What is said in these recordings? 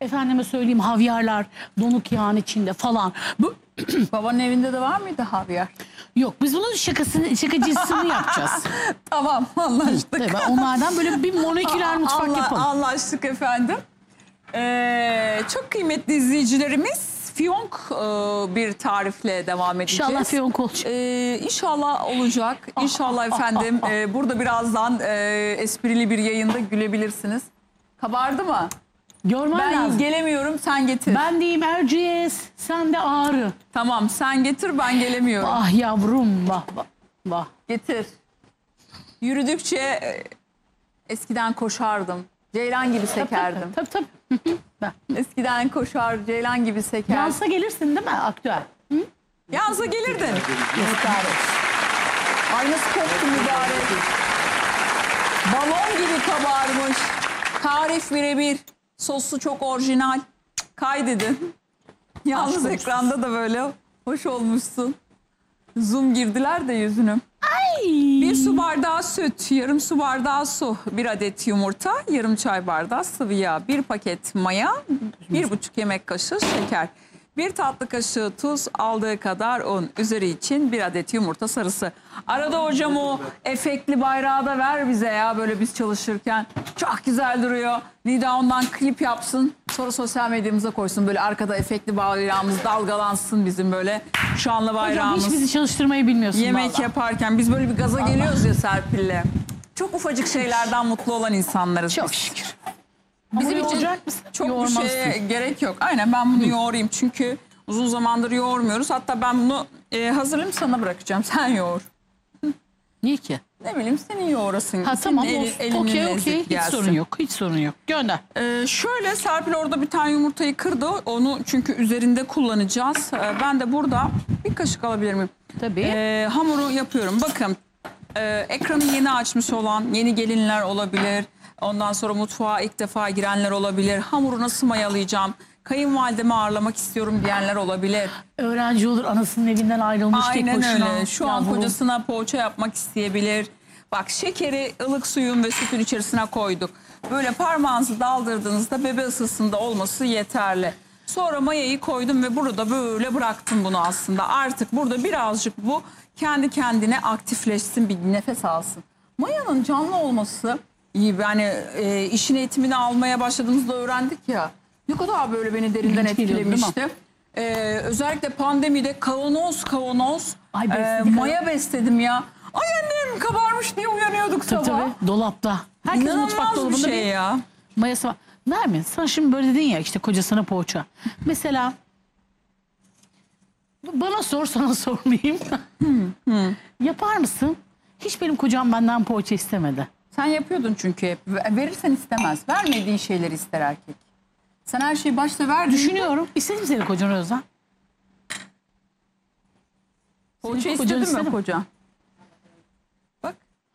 efendime söyleyeyim havyarlar, donuk yağın içinde falan. Bu, Babanın evinde de var mıydı havyar? yok biz bunun şakacısını yapacağız. Tamam, anlaştık. Tabii, onlardan böyle bir moleküler mutfak yapalım. Anlaştık efendim. Çok kıymetli izleyicilerimiz, fiyonk bir tarifle devam edeceğiz. İnşallah fiyonk olacak. İnşallah olacak. İnşallah efendim. Burada birazdan esprili bir yayında gülebilirsiniz. Kabardı mı? Görmen Ben lazım. gelemiyorum, sen getir. Ben diyeyim Erciyes, sen de Ağrı. Tamam, sen getir, ben gelemiyorum. Ah yavrum, vah vah vah. Getir. Yürüdükçe eskiden koşardım. Ceylan gibi sekerdim. Tabii. Ben. Eskiden koşar, ceylan gibi sekerdim. Yansa gelirsin değil mi aktüel? Yansa gelirdin. Mübarek. Ay nasıl koktu mübarek. Balon gibi kabarmış. Tarif birebir. Sosu çok orijinal. Kaydedin. Yalnız Aşk ekranda da böyle hoş olmuşsun. Zoom girdiler de yüzünü. Ay. 1 su bardağı süt, yarım su bardağı su, 1 adet yumurta, yarım çay bardağı sıvı yağ, 1 paket maya, 1,5 yemek kaşığı şeker, 1 tatlı kaşığı tuz, aldığı kadar un, üzeri için 1 adet yumurta sarısı. Arada hocam o efektli bayrağı da ver bize ya, böyle biz çalışırken. Çok güzel duruyor. Nida ondan klip yapsın, sonra sosyal medyamıza koysun. Böyle arkada efektli bayrağımız dalgalansın, bizim böyle şanlı bayrağımız. Hocam hiç bizi çalıştırmayı bilmiyorsun Yemek vallahi. yaparken biz böyle bir gaza geliyoruz ya Serpil'le. Çok ufacık şeylerden mutlu olan insanlarız. Çok biz. şükür. Bizim Ama için yoğuracak mısın? çok bir Yoğurmazsın. şeye gerek yok. Aynen, ben bunu yoğurayım çünkü uzun zamandır yoğurmuyoruz. Hatta ben bunu hazırlayayım, sana bırakacağım. Sen yoğur. Niye ki? Ne bileyim, senin yoğurasın. Ha Senin tamam elinin okey lezzeti hiç gelsin. sorun yok. Hiç sorun yok. Gönder. Şöyle Serpil orada bir tane yumurtayı kırdı. Onu çünkü üzerinde kullanacağız. Ben de burada bir kaşık alabilir miyim? Tabii. Hamuru yapıyorum. Bakın ekranı yeni açmış olan yeni gelinler olabilir. Ondan sonra mutfağa ilk defa girenler olabilir. Hamuru nasıl mayalayacağım? Kayınvalidemi ağırlamak istiyorum diyenler olabilir. Öğrenci olur, anasının evinden ayrılmış tek Aynen başına. öyle. Şu an Yavrum. kocasına poğaça yapmak isteyebilir. Bak, şekeri ılık suyun ve sütün içerisine koyduk. Böyle parmağınızı daldırdığınızda bebe ısısında olması yeterli. Sonra mayayı koydum ve burada böyle bıraktım bunu aslında. Artık burada birazcık bu kendi kendine aktifleşsin, bir nefes alsın. Mayanın canlı olması iyi. Yani işin eğitimini almaya başladığımızda öğrendik ya. Ne kadar böyle beni derinden İlginç geliyordu, değil mi? etkilemişti. Özellikle pandemide kavanoz Ay, besledik maya besledim ya. Ay annem kabarmış diye uyanıyorduk sabah. Tabii dolapta. Herkes mutfak İnanılmaz dolabında bir şey ya. mayası var. Verme. Sana şimdi böyle dedin ya işte kocasına poğaça. Mesela bana sor, sana sormayayım. Yapar mısın? Hiç benim kocam benden poğaça istemedi. Sen yapıyordun çünkü hep. Verirsen istemez. Vermediğin şeyleri ister erkek. Sen her şeyi başta ver. Düşünüyorum. İstedim seni kocanı Özlem. Poğaça Senin kocanı istedin mi istedim. kocan? Bak,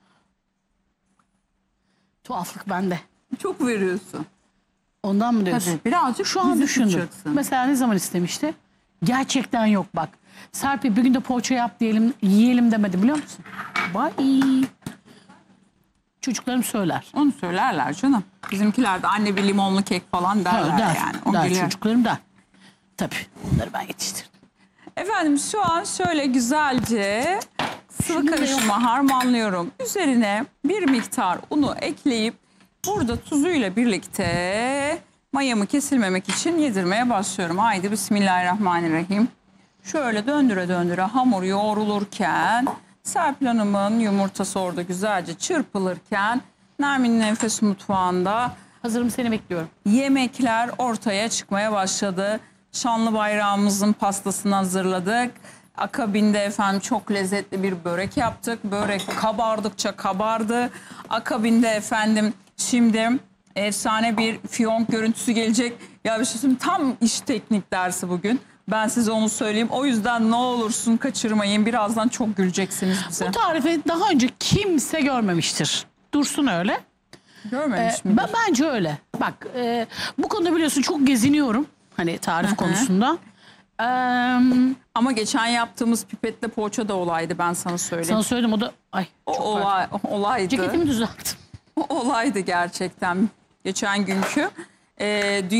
Tuhaflık bende. çok veriyorsun. Ondan mı diyorsun? Tabii birazcık Şu an bizi düşündüm. tutacaksın. Mesela ne zaman istemişti? Gerçekten yok bak. Serpil bir gün de poğaça yap diyelim, yiyelim demedi biliyor musun? Vay. Çocuklarım söyler. Onu söylerler canım. Bizimkiler de anne bir limonlu kek falan derler Ha, der, yani. O der geliyor. çocuklarım der. Tabii onları ben yetiştirdim. Efendim şu an şöyle güzelce sıvı Şunu da karışıma harmanlıyorum. Üzerine bir miktar unu ekleyip burada tuzuyla birlikte mayamı kesilmemek için yedirmeye başlıyorum. Haydi bismillahirrahmanirrahim. Şöyle döndüre döndüre hamur yoğrulurken Serpil Hanım'ın yumurtası orada güzelce çırpılırken Nermin'in Enfes Mutfağı'nda Hazırım, seni bekliyorum. yemekler ortaya çıkmaya başladı. Şanlı bayrağımızın pastasını hazırladık. Akabinde efendim çok lezzetli bir börek yaptık. Börek kabardıkça kabardı. Akabinde efendim şimdi efsane bir fiyonk görüntüsü gelecek. Ya bir şey söyleyeyim, tam iş teknik dersi bugün. Ben size onu söyleyeyim. O yüzden ne olursun kaçırmayın. Birazdan çok güleceksiniz bize. Bu tarifi daha önce kimse görmemiştir. Dursun öyle. Görmemiş miydin? Bence öyle. Bak bu konuda biliyorsun çok geziniyorum. Hani tarif konusunda. Ama geçen yaptığımız pipetle poğaça da olaydı, ben sana söyleyeyim. Sana söyledim, o da ay O çok farklı. olaydı. Ceketimi düzelttim. O olaydı gerçekten geçen günkü.